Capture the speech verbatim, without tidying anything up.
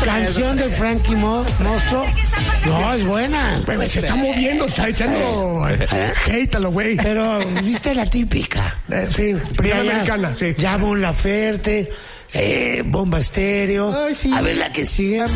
Canción de Frankie Mo, Monstruo. No, es buena. Pero se está moviendo, está echando hate a lo güey. Pero, ¿viste la típica? Eh, sí, primera Ya, ya, americana, sí. Ya Mon Laferte, eh, Bomba Estéreo. Ay, sí. A ver la que sigue.